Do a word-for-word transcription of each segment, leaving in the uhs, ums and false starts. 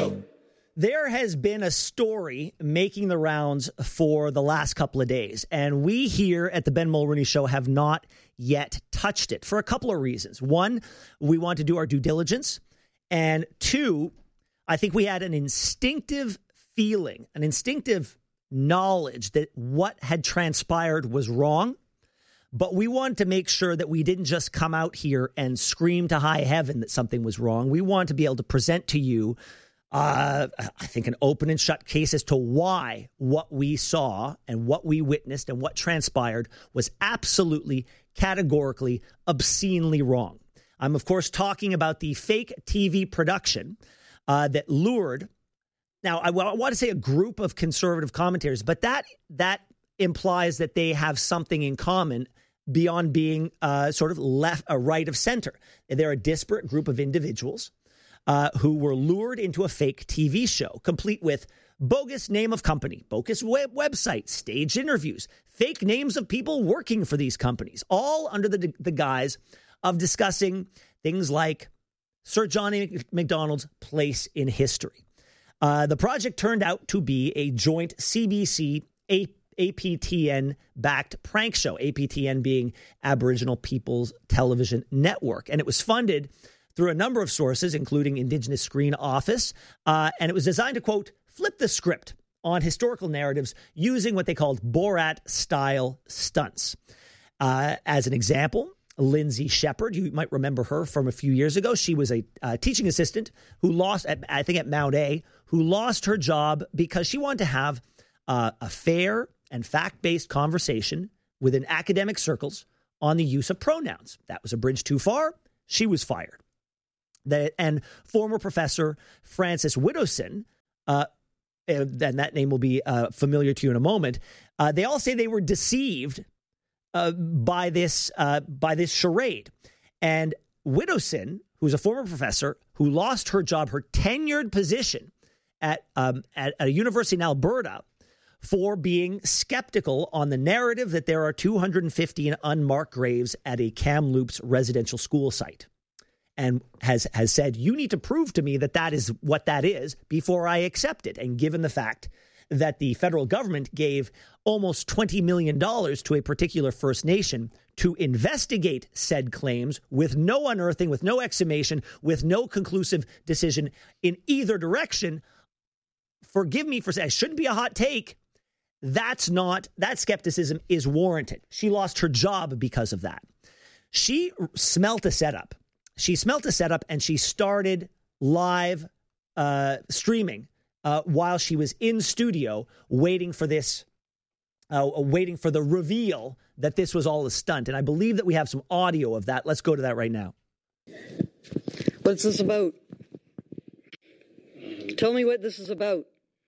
Show. There has been a story making the rounds for the last couple of days, and we here at the Ben Mulroney Show have not yet touched it for a couple of reasons. One, we want to do our due diligence, and two, I think we had an instinctive feeling, an instinctive knowledge that what had transpired was wrong, but we wanted to make sure that we didn't just come out here and scream to high heaven that something was wrong. We want to be able to present to you Uh, I think an open and shut case as to why what we saw and what we witnessed and what transpired was absolutely, categorically, obscenely wrong. I'm, of course, talking about the fake T V production uh, that lured. Now, I, I want to say a group of conservative commentators, but that that implies that they have something in common beyond being uh, sort of left, a right of center. They're a disparate group of individuals Uh, who were lured into a fake T V show, complete with bogus name of company, bogus web website, staged interviews, fake names of people working for these companies, all under the, the guise of discussing things like Sir John A. Macdonald's place in history. Uh, the project turned out to be a joint C B C A P T N-backed prank show, A P T N being Aboriginal People's Television Network, and it was funded through a number of sources, including Indigenous Screen Office, uh, and it was designed to, quote, flip the script on historical narratives using what they called Borat-style stunts. Uh, as an example, Lindsay Shepherd, you might remember her from a few years ago. She was a uh, teaching assistant who lost, at, I think at Mount A, who lost her job because she wanted to have uh, a fair and fact-based conversation within academic circles on the use of pronouns. That was a bridge too far. She was fired. That, and former professor Francis Widdowson, uh, and that name will be uh, familiar to you in a moment, uh, they all say they were deceived uh, by this uh, by this charade. And Widdowson, who's a former professor who lost her job, her tenured position at, um, at, at a university in Alberta for being skeptical on the narrative that there are two hundred fifteen unmarked graves at a Kamloops residential school site. And has has said, you need to prove to me that that is what that is before I accept it. And given the fact that the federal government gave almost twenty million dollars to a particular First Nation to investigate said claims with no unearthing, with no exhumation, with no conclusive decision in either direction, forgive me for saying, it shouldn't be a hot take. That's not, that skepticism is warranted. She lost her job because of that. She smelt a setup. She smelt a setup and she started live uh, streaming uh, while she was in studio waiting for this, uh, waiting for the reveal that this was all a stunt. And I believe that we have some audio of that. Let's go to that right now. What's this about? Tell me what this is about.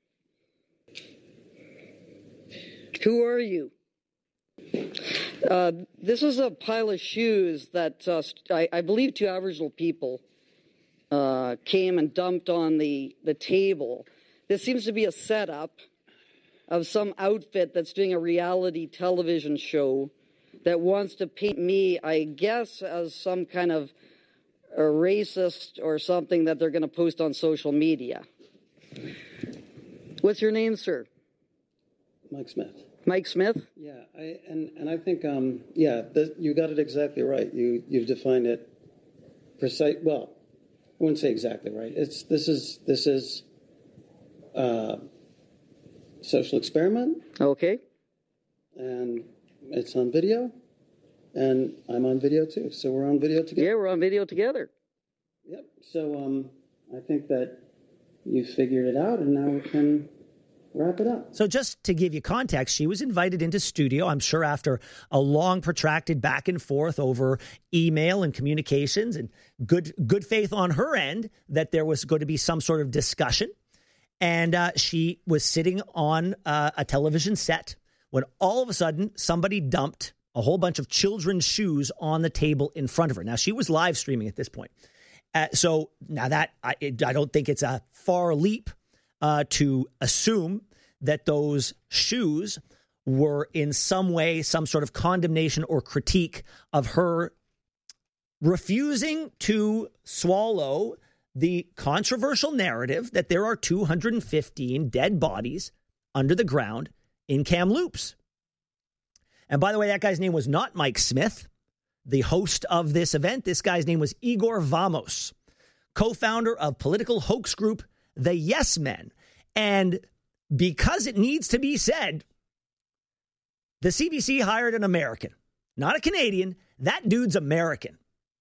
Who are you? Uh, this is a pile of shoes that uh, I, I believe two Aboriginal people uh, came and dumped on the, the table. This seems to be a setup of some outfit that's doing a reality television show that wants to paint me, I guess, as some kind of a racist or something that they're going to post on social media. What's your name, sir? Mike Smith. Mike Smith? Yeah, I, and, and I think, um, yeah, th- you got it exactly right. You, you've defined it precise. Well, I wouldn't say exactly right. It's This is, this is uh, social experiment. Okay. And it's on video. And I'm on video, too. So we're on video together. Yeah, we're on video together. Yep. So um, I think that you figured it out, and now we can wrap it up. So just to give you context, she was invited into studio, I'm sure after a long, protracted back and forth over email and communications and good good faith on her end that there was going to be some sort of discussion. And uh, she was sitting on uh, a television set when all of a sudden somebody dumped a whole bunch of children's shoes on the table in front of her. Now, she was live streaming at this point. Uh, so now that I, I don't think it's a far leap uh, to assume that those shoes were in some way some sort of condemnation or critique of her refusing to swallow the controversial narrative that there are two hundred fifteen dead bodies under the ground in Kamloops. And by the way, that guy's name was not Mike Smith, the host of this event. This guy's name was Igor Vamos, co-founder of political hoax group The Yes Men. And because it needs to be said, the C B C hired an American, not a Canadian. That dude's American.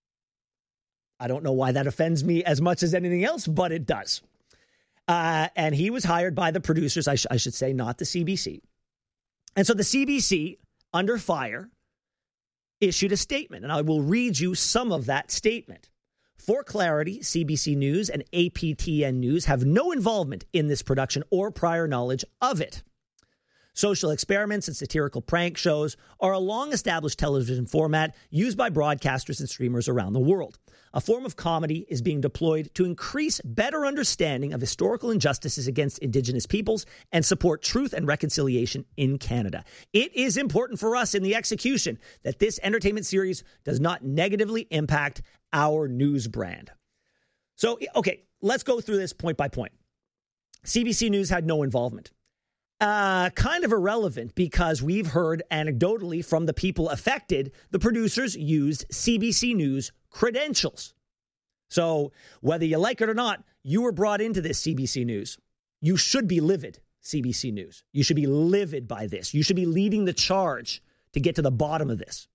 I don't know why that offends me as much as anything else, but it does. Uh, and he was hired by the producers, I, sh- I should say, not the C B C. And so the C B C, under fire, issued a statement, and I will read you some of that statement. For clarity, C B C News and A P T N News have no involvement in this production or prior knowledge of it. Social experiments and satirical prank shows are a long-established television format used by broadcasters and streamers around the world. A form of comedy is being deployed to increase better understanding of historical injustices against Indigenous peoples and support truth and reconciliation in Canada. It is important for us in the execution that this entertainment series does not negatively impact our news brand. So, okay, let's go through this point by point. C B C News had no involvement. Uh, kind of irrelevant because we've heard anecdotally from the people affected, the producers used C B C News credentials. So whether you like it or not, you were brought into this C B C News. You should be livid, C B C News. You should be livid by this. You should be leading the charge to get to the bottom of this.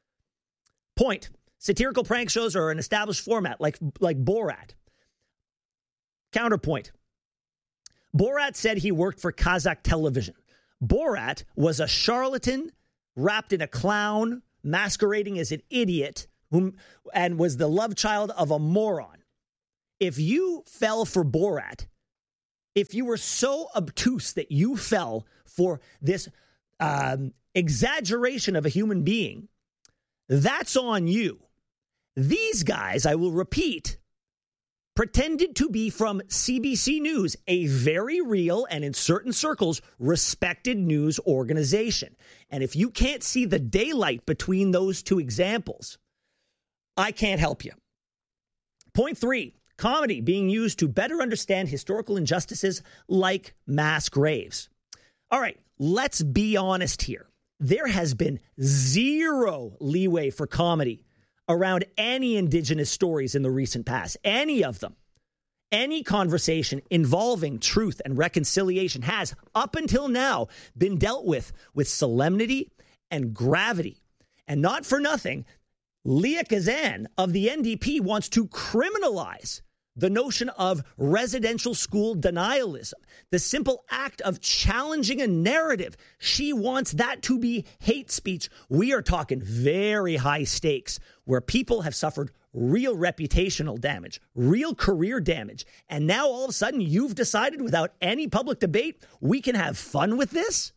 Point. Satirical prank shows are an established format like, like Borat. Counterpoint. Borat said he worked for Kazakh television. Borat was a charlatan wrapped in a clown, masquerading as an idiot, whom, and was the love child of a moron. If you fell for Borat, if you were so obtuse that you fell for this um, exaggeration of a human being, that's on you. These guys, I will repeat, pretended to be from C B C News, a very real and in certain circles respected news organization. And if you can't see the daylight between those two examples, I can't help you. Point three, comedy being used to better understand historical injustices like mass graves. All right, let's be honest here. There has been zero leeway for comedy around any Indigenous stories in the recent past, any of them. Any conversation involving truth and reconciliation has, up until now, been dealt with with solemnity and gravity. And not for nothing, Leah Kazan of the N D P wants to criminalize the notion of residential school denialism, the simple act of challenging a narrative. She wants that to be hate speech. We are talking very high stakes where people have suffered real reputational damage, real career damage. And now all of a sudden you've decided without any public debate, we can have fun with this?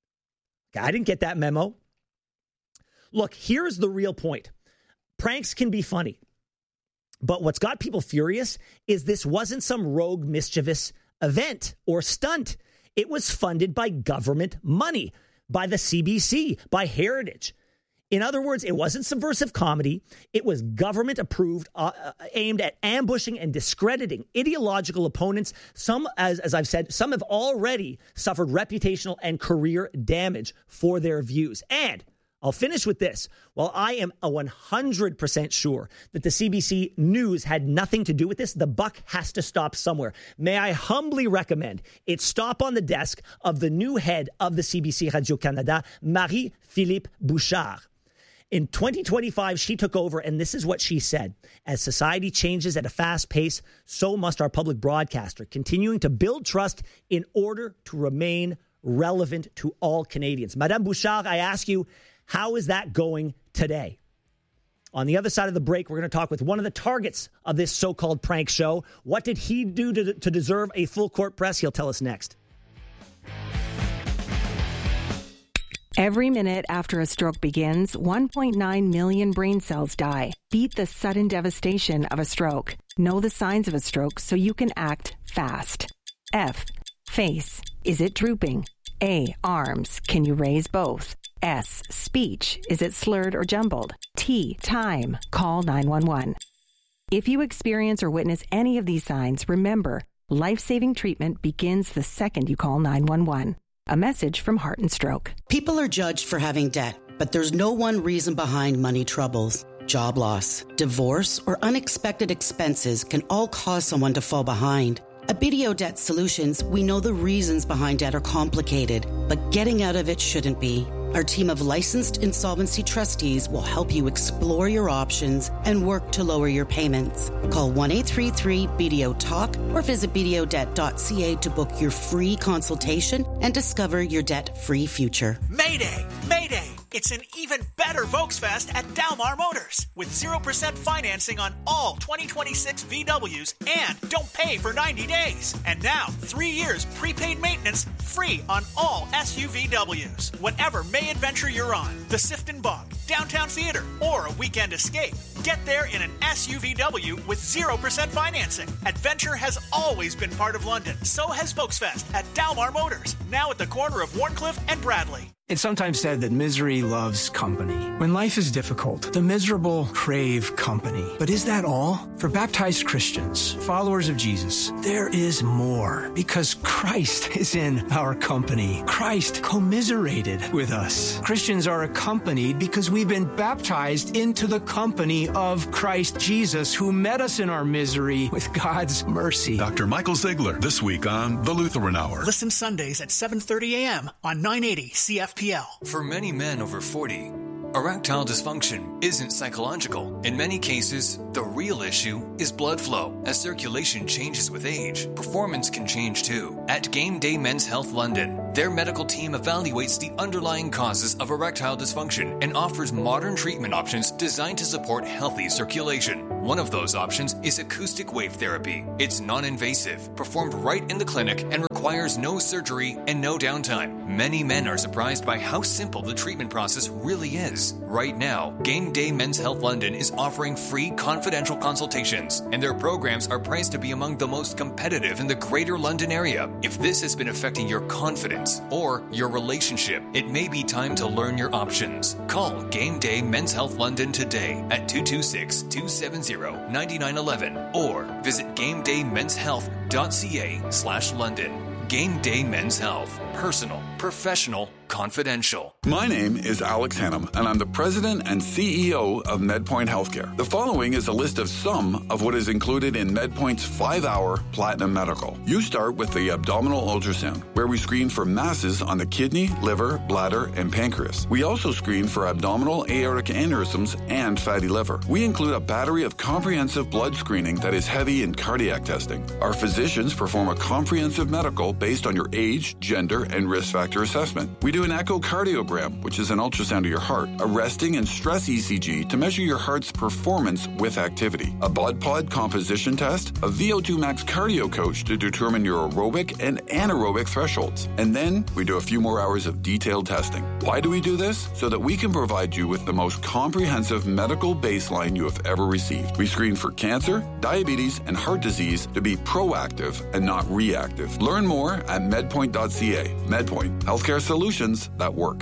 I didn't get that memo. Look, here's the real point. Pranks can be funny. But what's got people furious is this wasn't some rogue, mischievous event or stunt. It was funded by government money, by the C B C, by Heritage. In other words, it wasn't subversive comedy. It was government approved, uh, aimed at ambushing and discrediting ideological opponents. Some, as, as I've said, some have already suffered reputational and career damage for their views. And I'll finish with this. While I am a one hundred percent sure that the C B C News had nothing to do with this, the buck has to stop somewhere. May I humbly recommend it stop on the desk of the new head of the C B C Radio-Canada, Marie-Philippe Bouchard. In twenty twenty-five, she took over, and this is what she said. As society changes at a fast pace, so must our public broadcaster, continuing to build trust in order to remain relevant to all Canadians. Madame Bouchard, I ask you, how is that going today? On the other side of the break, we're going to talk with one of the targets of this so-called prank show. What did he do to, to deserve a full court press? He'll tell us next. Every minute after a stroke begins, one point nine million brain cells die. Beat the sudden devastation of a stroke. Know the signs of a stroke so you can act fast. F. Face. Is it drooping? A. Arms. Can you raise both? S. Speech. Is it slurred or jumbled? T. Time. Call nine one one. If you experience or witness any of these signs, remember, life-saving treatment begins the second you call nine one one. A message from Heart and Stroke. People are judged for having debt, but there's no one reason behind money troubles. Job loss, divorce, or unexpected expenses can all cause someone to fall behind. At B D O Debt Solutions, we know the reasons behind debt are complicated, but getting out of it shouldn't be. Our team of licensed insolvency trustees will help you explore your options and work to lower your payments. Call one eight three three B D O talk or visit b d o debt dot c a to book your free consultation and discover your debt-free future. Mayday! Mayday! It's an even better Volksfest at Dalmar Motors with zero percent financing on all twenty twenty-six V Ws and don't pay for ninety days. And now, three years prepaid maintenance free on all S U V Ws. Whatever May adventure you're on, the Sifton Bog, Downtown Theater, or a weekend escape, get there in an S U V W with zero percent financing. Adventure has always been part of London. So has Volksfest at Dalmar Motors, now at the corner of Warncliffe and Bradley. It's sometimes said that misery loves company. When life is difficult, the miserable crave company. But is that all? For baptized Christians, followers of Jesus, there is more because Christ is in our company. Christ commiserated with us. Christians are accompanied because we've been baptized into the company of Christ Jesus, who met us in our misery with God's mercy. Doctor Michael Ziegler, this week on The Lutheran Hour. Listen Sundays at seven thirty a.m. on nine eighty C F P L. For many men over forty, erectile dysfunction isn't psychological. In many cases, the real issue is blood flow. As circulation changes with age, performance can change too. At Game Day Men's Health London, their medical team evaluates the underlying causes of erectile dysfunction and offers modern treatment options designed to support healthy circulation. One of those options is acoustic wave therapy. It's non-invasive, performed right in the clinic, and requires no surgery and no downtime. Many men are surprised by how simple the treatment process really is. Right now, Game Day Men's Health London is offering free confidential consultations, and their programs are priced to be among the most competitive in the Greater London area. If this has been affecting your confidence or your relationship, it may be time to learn your options. Call Game Day Men's Health London today at two two six, two seven zero, nine nine one one or visit game day men's health dot c a slash London. Game Day Men's Health. Personal, professional, confidential. My name is Alex Hannum, and I'm the president and C E O of MedPoint Healthcare. The following is a list of some of what is included in MedPoint's five-hour Platinum Medical. You start with the abdominal ultrasound, where we screen for masses on the kidney, liver, bladder, and pancreas. We also screen for abdominal aortic aneurysms and fatty liver. We include a battery of comprehensive blood screening that is heavy in cardiac testing. Our physicians perform a comprehensive medical based on your age, gender, and risk factor assessment. We do an echocardiogram, which is an ultrasound of your heart, a resting and stress E C G to measure your heart's performance with activity, a BodPod composition test, a V O two max cardio coach to determine your aerobic and anaerobic thresholds. And then we do a few more hours of detailed testing. Why do we do this? So that we can provide you with the most comprehensive medical baseline you have ever received. We screen for cancer, diabetes, and heart disease to be proactive and not reactive. Learn more at medpoint dot c a. MedPoint, healthcare solutions that work.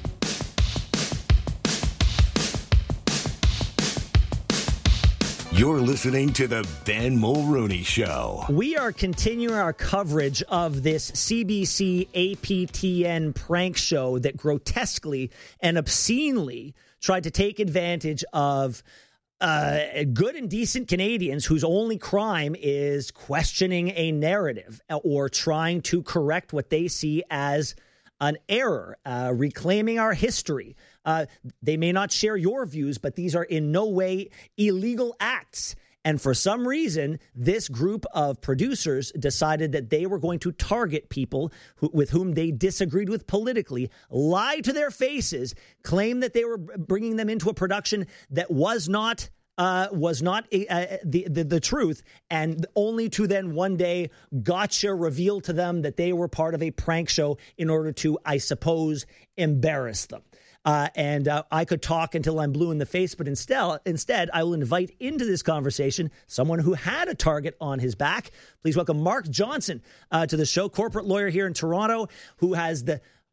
You're listening to the Ben Mulrooney Show. We are continuing our coverage of this C B C A P T N prank show that grotesquely and obscenely tried to take advantage of Uh, good and decent Canadians whose only crime is questioning a narrative or trying to correct what they see as an error, uh, reclaiming our history. Uh, they may not share your views, but these are in no way illegal acts. And for some reason, this group of producers decided that they were going to target people who, with whom they disagreed with politically, lie to their faces, claim that they were bringing them into a production that was not uh, was not uh, the, the the truth, and only to then one day gotcha reveal to them that they were part of a prank show in order to, I suppose, embarrass them. Uh, and uh, I could talk until I'm blue in the face, but instead, instead, I will invite into this conversation someone who had a target on his back. Please welcome Mark Johnson uh, to the show, corporate lawyer here in Toronto, who has the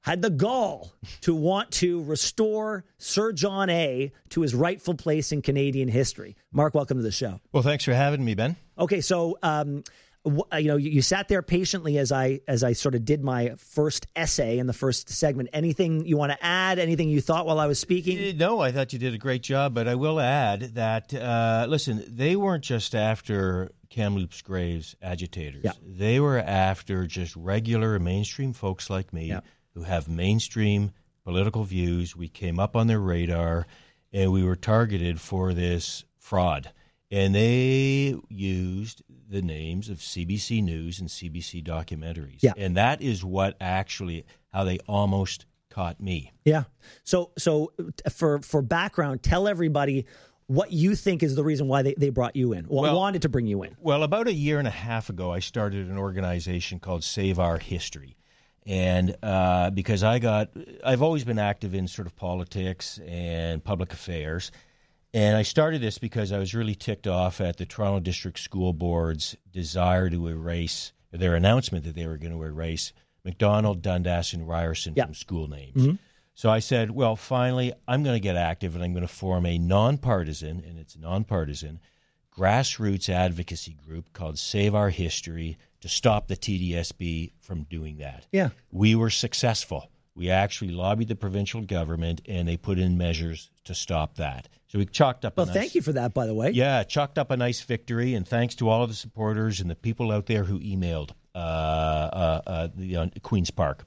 had the gall to want to restore Sir John A. to his rightful place in Canadian history. Mark, welcome to the show. Well, thanks for having me, Ben. Okay, so um, w- you know you, you sat there patiently as I as I sort of did my first essay in the first segment. Anything you want to add? Anything you thought while I was speaking? No, I thought you did a great job, but I will add that uh, listen, they weren't just after Kamloops Graves agitators. Yeah. They were after just regular mainstream folks like me. Yeah. Who have mainstream political views. We came up on their radar, and we were targeted for this fraud. And they used the names of C B C News and C B C documentaries. Yeah. And that is what actually, how they almost caught me. Yeah. So so for, for background, tell everybody what you think is the reason why they, they brought you in, or well, wanted to bring you in. Well, about a year and a half ago, I started an organization called Save Our History. And uh, because I got, I've always been active in sort of politics and public affairs. And I started this because I was really ticked off at the Toronto District School Board's desire to erase, their announcement that they were going to erase Macdonald, Dundas, and Ryerson yeah. from school names. Mm-hmm. So I said, well, finally, I'm going to get active and I'm going to form a nonpartisan, and it's nonpartisan, grassroots advocacy group called Save Our History to stop the T D S B from doing that. Yeah. We were successful. We actually lobbied the provincial government, and they put in measures to stop that. So we chalked up well, a nice... Well, thank you for that, by the way. Yeah, chalked up a nice victory, and thanks to all of the supporters and the people out there who emailed uh, uh, uh, the uh, Queen's Park.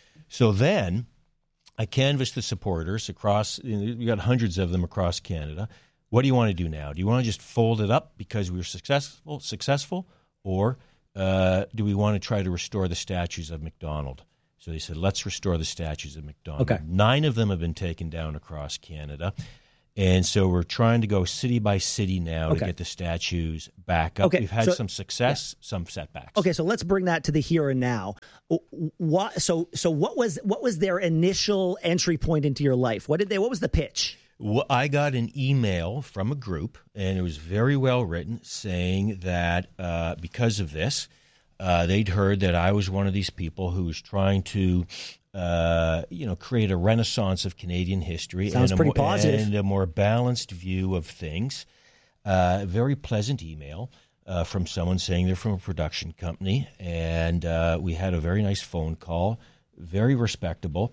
So then I canvassed the supporters across, you know, we got hundreds of them across Canada. What do you want to do now? Do you want to just fold it up because we were successful, successful, or uh, do we want to try to restore the statues of Macdonald? So they said, let's restore the statues of Macdonald. Okay. Nine of them have been taken down across Canada. And so we're trying to go city by city now okay. to get the statues back up. Okay. We've had so, some success, yeah. some setbacks. Okay, so let's bring that to the here and now. What, so so what was what was their initial entry point into your life? What did they? What was the pitch? Well, I got an email from a group, and it was very well written, saying that uh, because of this, uh, they'd heard that I was one of these people who was trying to, uh, you know, create a renaissance of Canadian history. Sounds and pretty a, positive. And a more balanced view of things. Uh, a very pleasant email uh, from someone saying they're from a production company, and uh, we had a very nice phone call, very respectable.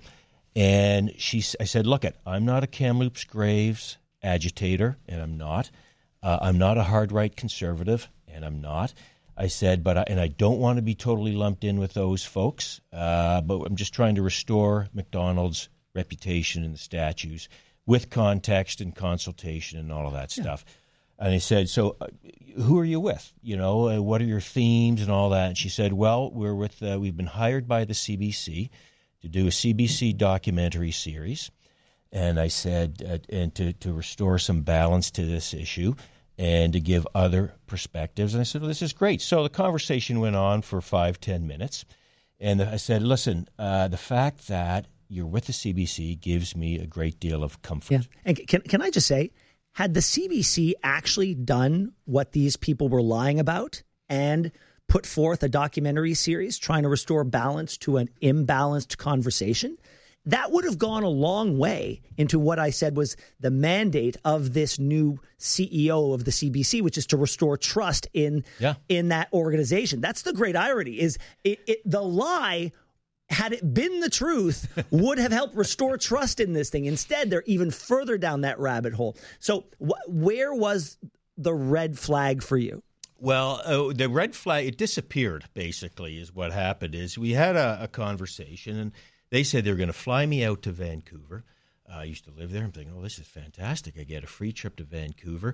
And she, I said, look, it, I'm not a Kamloops Graves agitator, and I'm not. Uh, I'm not a hard-right conservative, and I'm not. I said, but I, and I don't want to be totally lumped in with those folks, uh, but I'm just trying to restore Macdonald's reputation in the statues with context and consultation and all of that stuff. Yeah. And I said, so uh, who are you with? You know, uh, what are your themes and all that? And she said, well, we're with, uh, we've been hired by the C B C to do a C B C documentary series. And I said, uh, and to, to restore some balance to this issue and to give other perspectives. And I said, well, this is great. So the conversation went on for five, ten minutes. And I said, listen, uh, the fact that you're with the C B C gives me a great deal of comfort. Yeah. And can, can I just say, had the C B C actually done what these people were lying about and put forth a documentary series trying to restore balance to an imbalanced conversation, that would have gone a long way into what I said was the mandate of this new C E O of the C B C, which is to restore trust in yeah. in that organization. That's the great irony, is it, it the lie, had it been the truth, would have helped restore trust in this thing. Instead, they're even further down that rabbit hole. So wh- where was the red flag for you? Well, uh, the red flag, it disappeared, basically, is what happened. Is we had a, a conversation, and they said they were going to fly me out to Vancouver. Uh, I used to live there. I'm thinking, oh, this is fantastic. I get a free trip to Vancouver,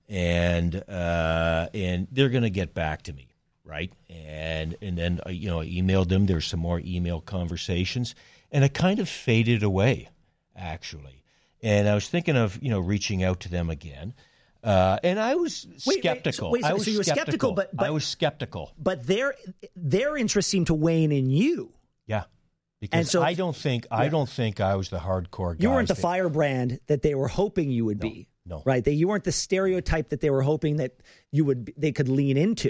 and uh, and they're going to get back to me, right? And and then, uh, you know, I emailed them. There's some more email conversations, and it kind of faded away, actually. And I was thinking of, you know, reaching out to them again. Uh, and I was skeptical. Wait, wait, so, wait, so, I was so you were skeptical, skeptical but, but I was skeptical. But their their interest seemed to wane in you. Yeah, because and so, I don't think yeah. I don't think I was the hardcore guy. You weren't the that, firebrand that they were hoping you would no, be. No, right? That you weren't the stereotype that they were hoping that you would. They could lean into.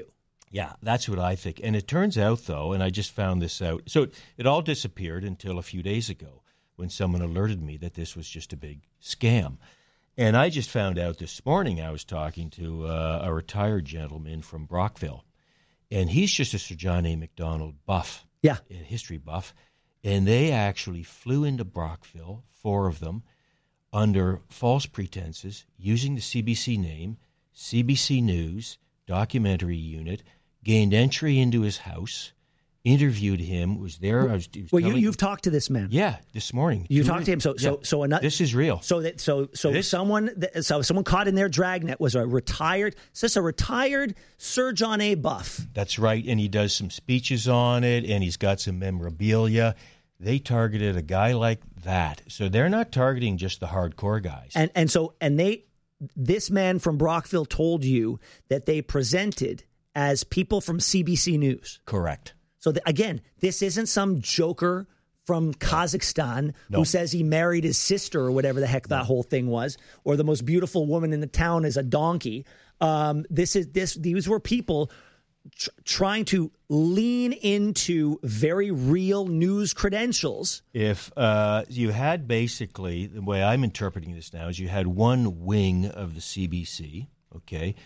Yeah, that's what I think. And it turns out, though, and I just found this out, so it, it all disappeared until a few days ago when someone alerted me that this was just a big scam. And I just found out this morning I was talking to uh, a retired gentleman from Brockville, and he's just a Sir John A. Macdonald buff, yeah, a history buff, and they actually flew into Brockville, four of them, under false pretenses, using the C B C name, C B C News, documentary unit, gained entry into his house, interviewed him, was there. I was, was well, you, you've talked to this man. Yeah, this morning. You talked to him. So, yeah. so, so another. This is real. So that, so, so this, someone, so someone caught in their dragnet was a retired. Is this a retired Sir John A. Buff? That's right, and he does some speeches on it, and he's got some memorabilia. They targeted a guy like that, so they're not targeting just the hardcore guys. And and so and they, this man from Brockville told you that they presented as people from C B C News. Correct. So, the, again, this isn't some joker from Kazakhstan no. who says he married his sister or whatever the heck that no. whole thing was, or the most beautiful woman in the town is a donkey. Um, this is this. These were people tr- trying to lean into very real news credentials. If uh, you had basically, the way I'm interpreting this now is you had one wing of the C B C, okay,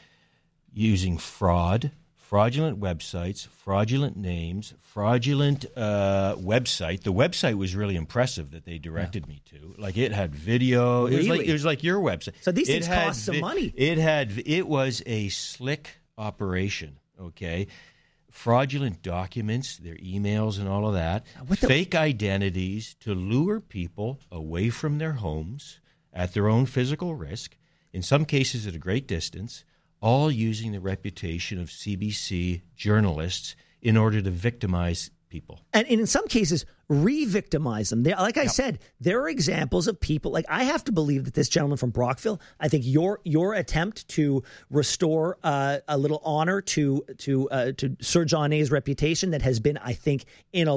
using fraud, fraudulent websites, fraudulent names, fraudulent uh, website. The website was really impressive that they directed yeah. me to. Like it had video. Really? It was like it was like your website. So these it things had cost some vi- money. It had it was a slick operation. Okay, fraudulent documents, their emails and all of that, the- fake identities to lure people away from their homes at their own physical risk. In some cases, at a great distance. All using the reputation of C B C journalists in order to victimize people. And, and in some cases, re-victimize them. They, like I yep. said, there are examples of people, like I have to believe that this gentleman from Brockville, I think your your attempt to restore uh, a little honor to to uh, to Sir John A.'s reputation that has been, I think, in a